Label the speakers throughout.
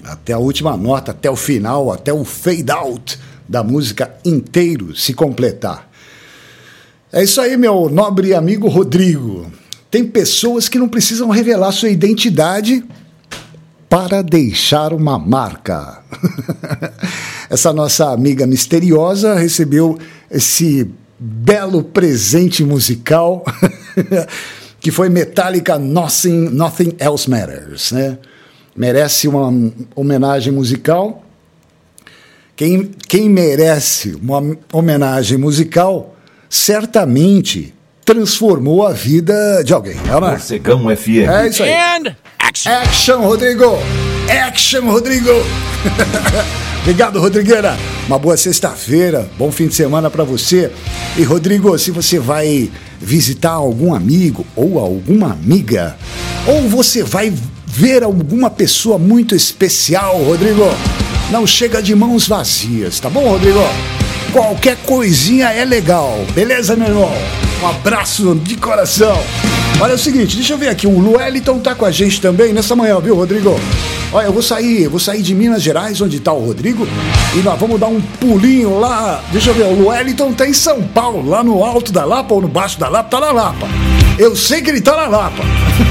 Speaker 1: até a última nota, até o final, até o fade out da música inteiro se completar. É isso aí, meu nobre amigo Rodrigo. Tem pessoas que não precisam revelar sua identidade para deixar uma marca. Essa nossa amiga misteriosa recebeu esse belo presente musical que foi Metallica Nothing Else Matters, né? Merece uma homenagem musical. Quem merece uma homenagem musical certamente transformou a vida de alguém.
Speaker 2: Morcegão FM.
Speaker 1: É isso aí.
Speaker 3: And action.
Speaker 1: Action, Rodrigo! Action, Rodrigo! Obrigado, Rodrigueira. Uma boa sexta-feira, bom fim de semana para você. E, Rodrigo, se você vai visitar algum amigo ou alguma amiga, ou você vai ver alguma pessoa muito especial, Rodrigo, não chega de mãos vazias, tá bom, Rodrigo? Qualquer coisinha é legal, beleza, meu irmão? Um abraço de coração. Olha, é o seguinte, deixa eu ver aqui, o Lueliton tá com a gente também nessa manhã, viu, Rodrigo? Olha, eu vou sair de Minas Gerais, onde tá o Rodrigo, e nós vamos dar um pulinho lá. Deixa eu ver, o Lueliton tá em São Paulo, lá no alto da Lapa ou no baixo da Lapa, tá na Lapa. Eu sei que ele tá na Lapa.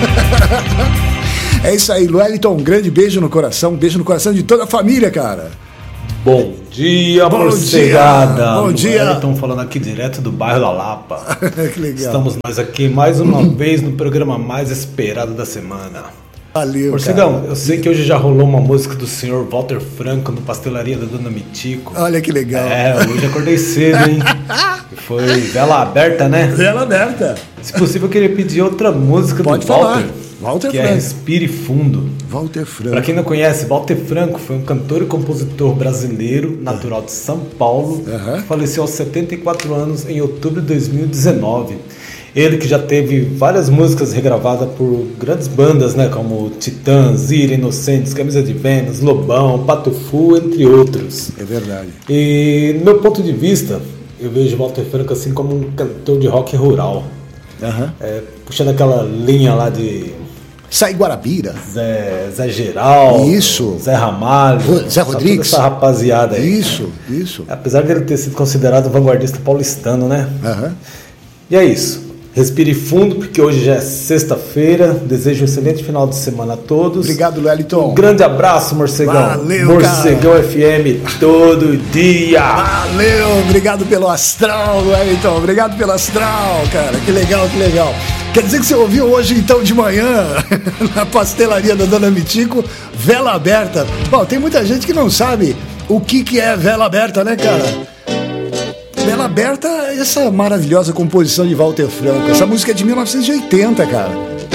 Speaker 1: É isso aí, Lueliton, um grande beijo no coração, um beijo no coração de toda a família, cara.
Speaker 4: Bom dia, morcegada.
Speaker 1: Bom dia.
Speaker 4: Estão falando aqui direto do bairro da Lapa.
Speaker 1: Que legal.
Speaker 4: Estamos nós aqui mais uma vez no programa mais esperado da semana.
Speaker 1: Valeu,
Speaker 4: Morcegão,
Speaker 1: cara.
Speaker 4: eu sei que hoje já rolou uma música do senhor Walter Franco no Pastelaria da Dona Mitico.
Speaker 1: Olha que legal.
Speaker 4: Hoje acordei cedo, hein? Foi vela aberta, né?
Speaker 1: Vela aberta.
Speaker 4: Se possível, eu queria pedir outra música
Speaker 1: Pode
Speaker 4: do
Speaker 1: falar.
Speaker 4: Walter
Speaker 1: Walter
Speaker 4: que
Speaker 1: Franco.
Speaker 4: é Respire Fundo.
Speaker 1: Walter Franco.
Speaker 4: Para quem não conhece, Walter Franco foi um cantor e compositor brasileiro, natural de São Paulo, que faleceu aos 74 anos em outubro de 2019. Ele que já teve várias músicas regravadas por grandes bandas, né, como Titãs, Ira, Inocentes, Camisa de Vênus, Lobão, Pato Fu, entre outros.
Speaker 1: É verdade.
Speaker 4: E do meu ponto de vista, eu vejo Walter Franco assim como um cantor de rock rural. Puxando aquela linha lá de
Speaker 1: Sai Guarabira.
Speaker 4: Zé Geraldo,
Speaker 1: Isso.
Speaker 4: Zé Ramalho,
Speaker 1: Zé Rodrigues.
Speaker 4: Essa rapaziada aí.
Speaker 1: Isso.
Speaker 4: Apesar dele ter sido considerado vanguardista paulistano, né? E é isso. Respire fundo, porque hoje já é sexta-feira. Desejo um excelente final de semana a todos.
Speaker 1: Obrigado, Lueliton.
Speaker 4: Um grande abraço, Morcegão.
Speaker 1: Valeu,
Speaker 4: Morcegão cara. FM todo dia.
Speaker 1: Valeu, obrigado pelo astral, Lueliton. Obrigado pelo astral, cara. Que legal, que legal. Quer dizer que você ouviu hoje, então, de manhã, na pastelaria da Dona Mitico, vela aberta. Bom, tem muita gente que não sabe o que é vela aberta, né, cara? Vela aberta, essa maravilhosa composição de Walter Franco. Essa música é de 1980, cara.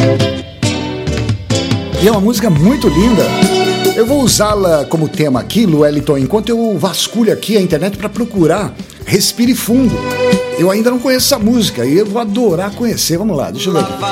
Speaker 1: E é uma música muito linda. Eu vou usá-la como tema aqui, Lueliton, enquanto eu vasculho aqui a internet para procurar Respire Fundo. Eu ainda não conheço essa música e eu vou adorar conhecer. Vamos lá, deixa eu ver aqui.